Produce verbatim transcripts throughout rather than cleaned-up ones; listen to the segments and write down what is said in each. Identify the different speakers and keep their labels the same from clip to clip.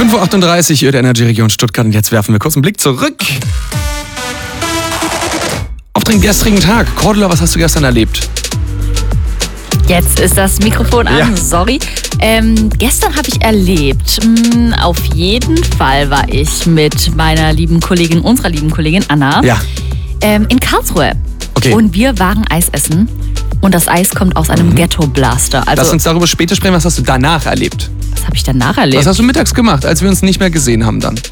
Speaker 1: fünf Uhr achtunddreißig, Ihr Energy Region Stuttgart. Und jetzt werfen wir kurz einen Blick zurück auf den gestrigen Tag. Cordula, was hast du gestern erlebt?
Speaker 2: Jetzt ist das Mikrofon an,
Speaker 1: Ja.
Speaker 2: sorry. Ähm, gestern habe ich erlebt, mh, auf jeden Fall war ich mit meiner lieben Kollegin, unserer lieben Kollegin Anna,
Speaker 1: Ja.
Speaker 2: ähm, in Karlsruhe.
Speaker 1: Okay.
Speaker 2: Und wir waren Eis essen und das Eis kommt aus einem
Speaker 1: Mhm.
Speaker 2: Ghetto-Blaster.
Speaker 1: Lass
Speaker 2: Also,
Speaker 1: uns darüber später sprechen. Was hast du danach erlebt?
Speaker 2: was habe ich danach erlebt?
Speaker 1: Was hast du mittags gemacht, als wir uns nicht mehr gesehen haben dann?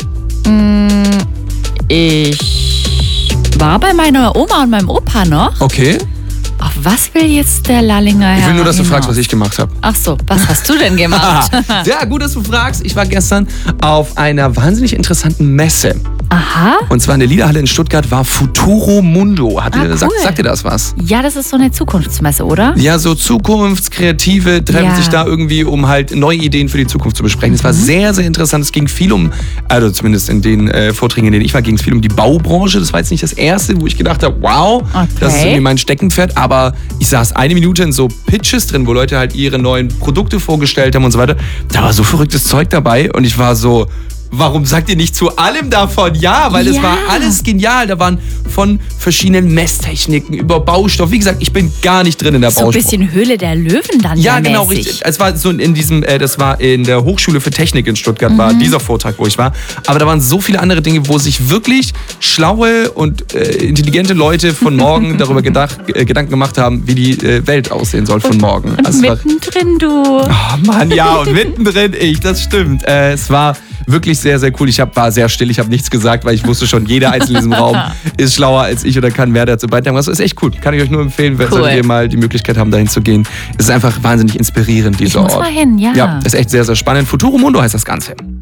Speaker 2: Ich war bei meiner Oma und meinem Opa noch.
Speaker 1: Okay.
Speaker 2: Auf was will jetzt der Lallinger
Speaker 1: Ich will
Speaker 2: Herr
Speaker 1: nur, dass du
Speaker 2: hinaus?
Speaker 1: fragst, was ich gemacht habe.
Speaker 2: Ach so, was hast du denn gemacht?
Speaker 1: Ja, gut, dass du fragst. Ich war gestern auf einer wahnsinnig interessanten Messe.
Speaker 2: Aha.
Speaker 1: Und zwar in der Liederhalle in Stuttgart war Futuro Mundo. Hat
Speaker 2: Ah,
Speaker 1: dir,
Speaker 2: cool.
Speaker 1: sagt, sagt dir das was?
Speaker 2: Ja, das ist so eine Zukunftsmesse, oder?
Speaker 1: Ja, so Zukunftskreative treffen
Speaker 2: Ja.
Speaker 1: sich da irgendwie, um halt neue Ideen für die Zukunft zu besprechen. Es war
Speaker 2: Mhm.
Speaker 1: sehr, sehr interessant. Es ging viel um, also zumindest in den äh, Vorträgen, in denen ich war, ging es viel um die Baubranche. Das war jetzt nicht das erste, wo ich gedacht habe, wow,
Speaker 2: Okay.
Speaker 1: das ist irgendwie mein Steckenpferd. Aber ich saß eine Minute in so Pitches drin, wo Leute halt ihre neuen Produkte vorgestellt haben und so weiter. Da war so verrücktes Zeug dabei und ich war so... Warum sagt ihr nicht zu allem davon ja? Weil es
Speaker 2: Ja.
Speaker 1: war alles genial. Da waren von verschiedenen Messtechniken über Baustoff. Wie gesagt, ich bin gar nicht drin in der
Speaker 2: So ein
Speaker 1: Baubranche.
Speaker 2: bisschen Höhle der Löwen dann
Speaker 1: Ja,
Speaker 2: ja
Speaker 1: genau,
Speaker 2: mäßig.
Speaker 1: richtig. Es war so in diesem, äh, das war in der Hochschule für Technik in Stuttgart, war
Speaker 2: Mhm.
Speaker 1: dieser Vortrag, wo ich war. Aber da waren so viele andere Dinge, wo sich wirklich schlaue und äh, intelligente Leute von morgen darüber gedacht, äh, Gedanken gemacht haben, wie die äh, Welt aussehen soll von morgen.
Speaker 2: Und
Speaker 1: Also es war,
Speaker 2: mittendrin du.
Speaker 1: oh Mann, ja, und mittendrin ich, das stimmt. Äh, es war wirklich sehr, sehr cool. Ich hab, war sehr still, ich habe nichts gesagt, weil ich wusste schon, jeder Einzelne in diesem Raum ist schlauer als ich oder kann mehr dazu beitragen. Das ist echt cool. Kann ich euch nur empfehlen, wenn
Speaker 2: Cool.
Speaker 1: solltet ihr mal die Möglichkeit haben, dahin zu gehen. Es ist einfach wahnsinnig inspirierend, dieser
Speaker 2: Ich muss
Speaker 1: Ort.
Speaker 2: mal hin, ja.
Speaker 1: Ja, ist echt sehr, sehr spannend. Futuro Mundo heißt das Ganze.